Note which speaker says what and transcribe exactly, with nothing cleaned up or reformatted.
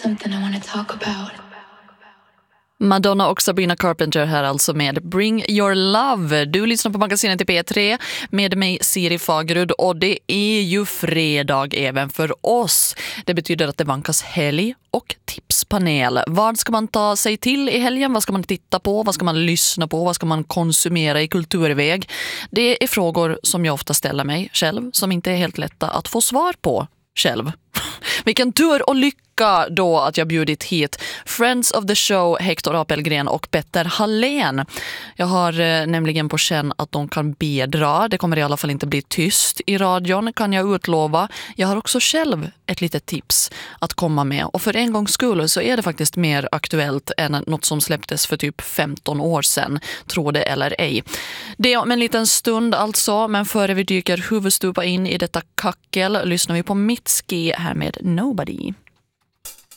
Speaker 1: something I want to talk about.
Speaker 2: Madonna och Sabrina Carpenter här alltså med Bring Your Love. Du lyssnar på magasinet i P tre med mig Siri Fagerud och det är ju fredag även för oss. Det betyder att det vankas helg och tipspanel. Vad ska man ta sig till i helgen? Vad ska man titta på? Vad ska man lyssna på? Vad ska man konsumera i kulturväg? Det är frågor som jag ofta ställer mig själv som inte är helt lätta att få svar på själv. Vilken tur och lycka då att jag bjudit hit Friends of the Show, Hector Apelgren och Petter Hallén. Jag har eh, nämligen på känn att de kan bidra. Det kommer i alla fall inte bli tyst i radion, kan jag utlova. Jag har också själv ett litet tips att komma med. Och för en gångs skull så är det faktiskt mer aktuellt än något som släpptes för typ femton år sedan, tro det eller ej. Det är om en liten stund alltså, men före vi dyker huvudstupa in i detta kackel lyssnar vi på Mitski här med Nobody.